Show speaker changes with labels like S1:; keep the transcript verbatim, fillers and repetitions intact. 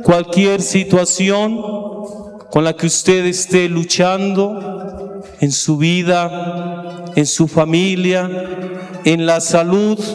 S1: cualquier situación con la que usted esté luchando en su vida, en su familia, en la salud,